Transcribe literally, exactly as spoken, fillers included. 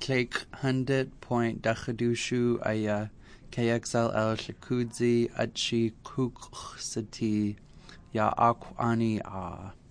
Clake hundred point Dachadushu Aya K X L L Shakudzi Achi Kuksati Ya Akwani Ah.